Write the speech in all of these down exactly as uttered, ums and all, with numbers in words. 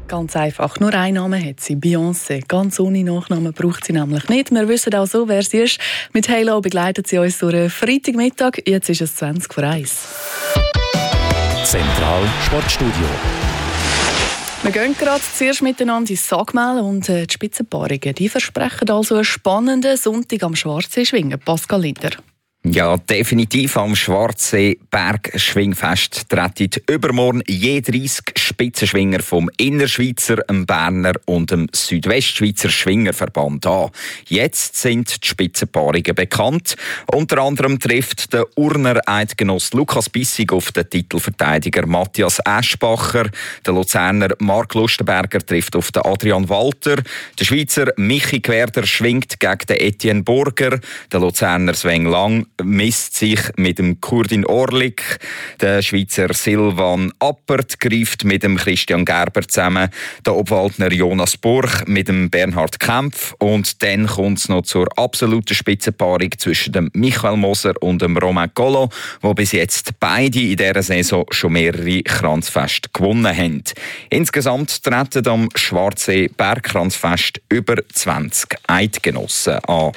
Ganz einfach. Nur einen Namen hat sie, Beyoncé. Ganz ohne Nachnamen braucht sie nämlich nicht. Wir wissen auch so, wer sie ist. Mit Halo begleitet sie uns durch einen Freitagmittag. Jetzt ist es zwanzig vor eins. Zentral Sportstudio. Wir gehen gerade zuerst miteinander ins Sagmel und die Spitzenpaarungen. Die versprechen also einen spannenden Sonntag am Schwarzsee schwingen. Pascal Linder. Ja, definitiv am Schwarzsee Bergschwingfest treten übermorgen je dreißig Spitzenschwinger vom Innerschweizer, dem Berner und dem Südwestschweizer Schwingerverband an. Jetzt sind die Spitzenpaarungen bekannt. Unter anderem trifft der Urner Eidgenoss Lukas Bissig auf den Titelverteidiger Matthias Eschbacher. Der Luzerner Marc Lustenberger trifft auf den Adrian Walter. Der Schweizer Michi Gwerder schwingt gegen den Etienne Burger. Der Luzerner Sven Lang misst sich mit dem Kurdin Orlik. Der Schweizer Silvan Appert greift mit dem Christian Gerber zusammen. Der Obwaldner Jonas Burch mit dem Bernhard Kempf. Und dann kommt es noch zur absoluten Spitzenpaarung zwischen dem Michael Moser und dem Romain Collot, die bis jetzt beide in dieser Saison schon mehrere Kranzfeste gewonnen haben. Insgesamt treten am Schwarzsee Bergkranzfest über zwanzig Eidgenossen an.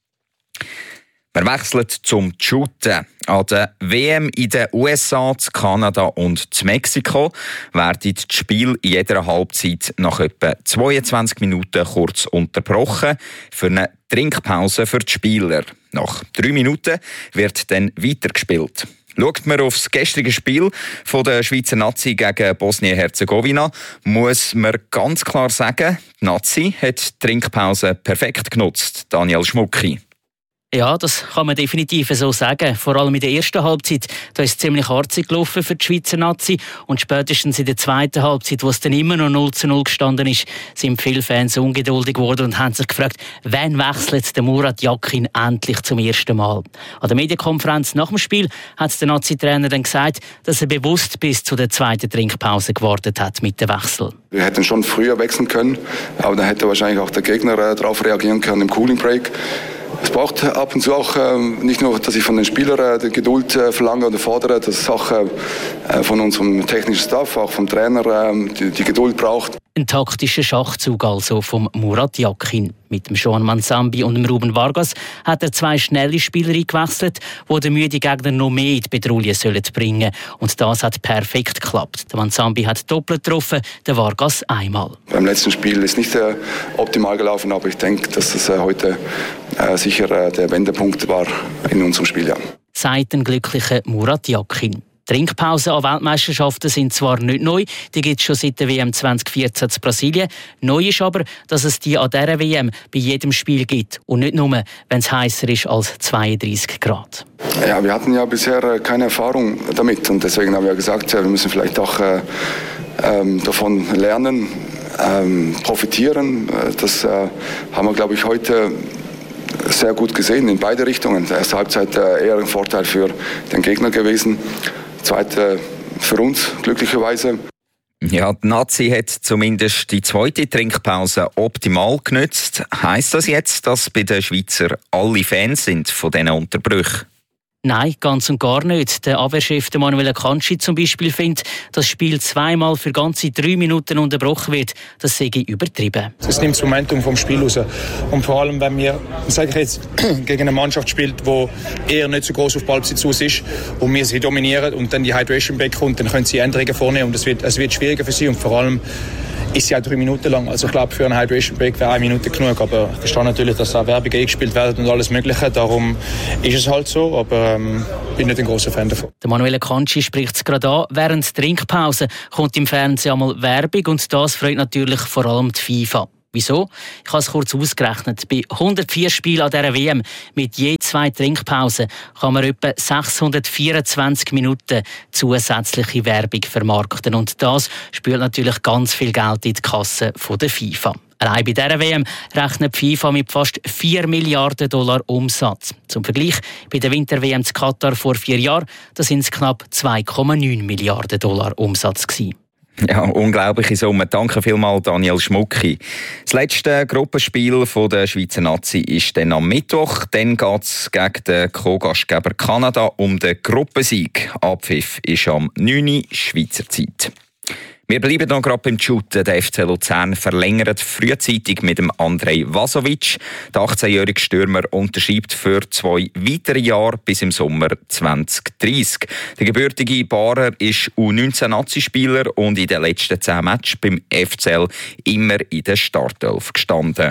Wir wechseln zum Shooten. An der W M in den U S A, zu Kanada und zu Mexiko werden die Spiele in jeder Halbzeit nach etwa zweiundzwanzig Minuten kurz unterbrochen für eine Trinkpause für die Spieler. Nach drei Minuten wird dann weitergespielt. Schaut man auf das gestrige Spiel von der Schweizer Nazi gegen Bosnien-Herzegowina, muss man ganz klar sagen, die Nazi hat die Trinkpause perfekt genutzt. Daniel Schmucki. Ja, das kann man definitiv so sagen. Vor allem in der ersten Halbzeit, da ist es ziemlich harzig gelaufen für die Schweizer Nazi. Und spätestens in der zweiten Halbzeit, wo es dann immer noch null zu null gestanden ist, sind viele Fans ungeduldig geworden und haben sich gefragt, wann wechselt der Murat Yakin endlich zum ersten Mal. An der Medienkonferenz nach dem Spiel hat der Nazi-Trainer dann gesagt, dass er bewusst bis zu der zweiten Trinkpause gewartet hat mit dem Wechsel. Wir hätten schon früher wechseln können, aber dann hätte wahrscheinlich auch der Gegner äh, darauf reagieren können im Cooling Break. Es braucht ab und zu auch äh, nicht nur, dass ich von den Spielern äh, die Geduld äh, verlange oder fordere, dass es auch äh, von unserem technischen Staff, auch vom Trainer, äh, die, die Geduld braucht. Ein taktischer Schachzug also vom Murat Yakin. Mit dem Sean Mansambi und dem Ruben Vargas hat er zwei schnelle Spieler eingewechselt, die den müden Gegner noch mehr in die Bedrohung sollen bringen. Und das hat perfekt geklappt. Der Mansambi hat doppelt getroffen, der Vargas einmal. Beim letzten Spiel ist nicht äh, optimal gelaufen, aber ich denke, dass es äh, heute äh, sicher äh, der Wendepunkt war in unserem Spiel. Ja. Sagt ein glücklicher Murat Yakin. Trinkpausen an Weltmeisterschaften sind zwar nicht neu, die gibt es schon seit der W M zwanzig vierzehn in Brasilien. Neu ist aber, dass es die an dieser W M bei jedem Spiel gibt und nicht nur, wenn es heißer ist als zweiunddreißig Grad. Ja, wir hatten ja bisher keine Erfahrung damit und deswegen haben wir gesagt, wir müssen vielleicht auch äh, ähm, davon lernen, ähm, profitieren. Das äh, haben wir, glaube ich, heute sehr gut gesehen in beide Richtungen. Die erste Halbzeit äh, eher ein Vorteil für den Gegner gewesen. Zweite für uns, glücklicherweise. Ja, die Nazi hat zumindest die zweite Trinkpause optimal genutzt. Heisst das jetzt, dass bei den Schweizer alle Fans sind von diesen Unterbrüchen? Nein, ganz und gar nicht. Der Abwehrchef Manuel Akanji zum Beispiel findet, dass das Spiel zweimal für ganze drei Minuten unterbrochen wird. Das sei übertrieben. Es nimmt das Momentum vom Spiel raus. Und vor allem, wenn wir, sage ich jetzt, gegen eine Mannschaft spielt, die eher nicht so groß auf Ballbesitz aus ist und wir sie dominieren und dann die Hydration Break kommt, dann können sie Änderungen vornehmen und es wird, es wird schwieriger für sie und vor allem ist sie auch drei Minuten lang. Also ich glaube, für einen Hydration Break wäre eine Minute genug. Aber ich verstehe natürlich, dass auch Werbung eingespielt werden und alles Mögliche. Darum ist es halt so, aber ähm, ich bin nicht ein grosser Fan davon. Der Manuel Akanji spricht es gerade an. Während der Trinkpause kommt im Fernsehen einmal Werbung und das freut natürlich vor allem die FIFA. Wieso? Ich habe es kurz ausgerechnet. Bei hundertvier Spielen an dieser W M mit je zwei Trinkpausen kann man etwa sechshundertvierundzwanzig Minuten zusätzliche Werbung vermarkten. Und das spült natürlich ganz viel Geld in die Kasse der FIFA. Allein bei dieser W M rechnet die FIFA mit fast vier Milliarden Dollar Umsatz. Zum Vergleich, bei der Winter-W M in Katar vor vier Jahren, da sind es knapp zwei Komma neun Milliarden Dollar Umsatz gewesen. Ja, unglaubliche Summe. Danke vielmals, Daniel Schmucki. Das letzte Gruppenspiel der Schweizer Nazi ist dann am Mittwoch. Dann geht es gegen den Co-Gastgeber Kanada um den Gruppensieg. Abpfiff ist am neun Uhr Schweizer Zeit. Wir bleiben noch gerade beim Shooten. Der F C Luzern verlängert frühzeitig mit dem Andrej Vasovic. Der achtzehnjährige Stürmer unterschreibt für zwei weitere Jahre bis im Sommer zwanzig dreißig. Der gebürtige Barer ist U neunzehn-Nazi-Spieler und in den letzten zehn Matches beim F C L immer in der Startelf gestanden.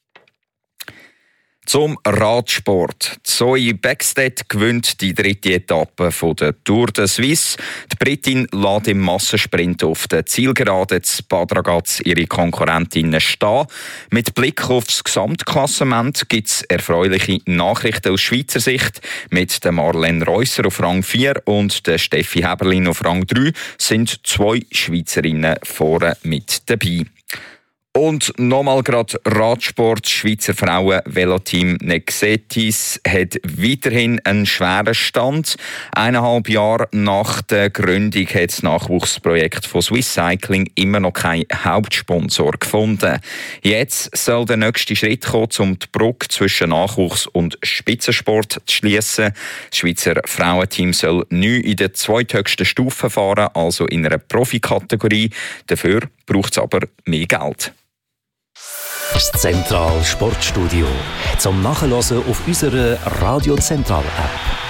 Zum Radsport. Zoe Bäckstedt gewinnt die dritte Etappe von der Tour de Suisse. Die Britin lässt im Massensprint auf der Zielgerade zu Bad Ragaz ihre Konkurrentinnen stehen. Mit Blick aufs Gesamtklassement gibt es erfreuliche Nachrichten aus Schweizer Sicht. Mit der Marlene Reusser auf Rang vier und der Steffi Heberlin auf Rang drei sind zwei Schweizerinnen vorne mit dabei. Und nochmal gerade Radsport. Das Schweizer Frauen-Veloteam Nexetis hat weiterhin einen schweren Stand. Eineinhalb Jahre nach der Gründung hat das Nachwuchsprojekt von Swiss Cycling immer noch keinen Hauptsponsor gefunden. Jetzt soll der nächste Schritt kommen, um die Brücke zwischen Nachwuchs und Spitzensport zu schliessen. Das Schweizer Frauenteam soll neu in der zweithöchsten Stufe fahren, also in einer Profikategorie. Dafür braucht es aber mehr Geld. Das Zentral Sportstudio zum Nachhören auf unserer Radio Zentral App.